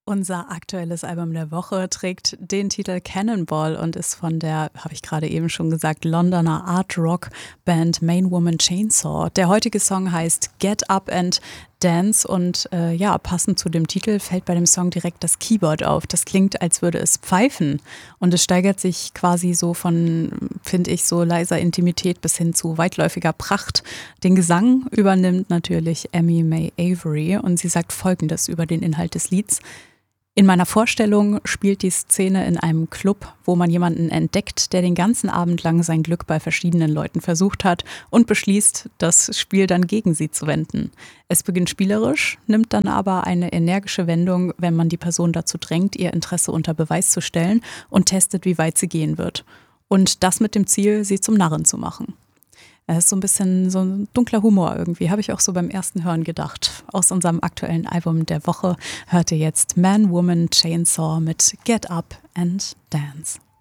Unser aktuelles Album der Woche trägt den Titel Cannonball und ist von der, habe ich gerade eben schon gesagt, Londoner Art-Rock-Band Main Woman Chainsaw. Der heutige Song heißt Get Up and Dance und ja, passend zu dem Titel fällt bei dem Song direkt das Keyboard auf. Das klingt, als würde es pfeifen und es steigert sich quasi so von, finde ich, so leiser Intimität bis hin zu weitläufiger Pracht. Den Gesang übernimmt natürlich Amy May Avery und sie sagt Folgendes über den Inhalt des Lieds. In meiner Vorstellung spielt die Szene in einem Club, wo man jemanden entdeckt, der den ganzen Abend lang sein Glück bei verschiedenen Leuten versucht hat und beschließt, das Spiel dann gegen sie zu wenden. Es beginnt spielerisch, nimmt dann aber eine energische Wendung, wenn man die Person dazu drängt, ihr Interesse unter Beweis zu stellen und testet, wie weit sie gehen wird. Und das mit dem Ziel, sie zum Narren zu machen. Es ist so ein bisschen so ein dunkler Humor irgendwie, habe ich auch so beim ersten Hören gedacht. Aus unserem aktuellen Album der Woche hört ihr jetzt Man, Woman, Chainsaw mit Get Up and Dance.